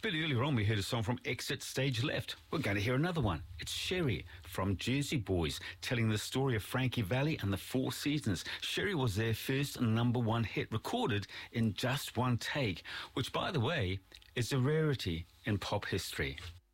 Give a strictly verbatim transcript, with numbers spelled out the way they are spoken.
bit earlier on, we heard a song from Exit Stage Left. We're going to hear another one. It's Sherry from Jersey Boys, telling the story of Frankie Valli and the Four Seasons. Sherry was their first number one hit, recorded in just one take, which, by the way, is a rarity in pop history.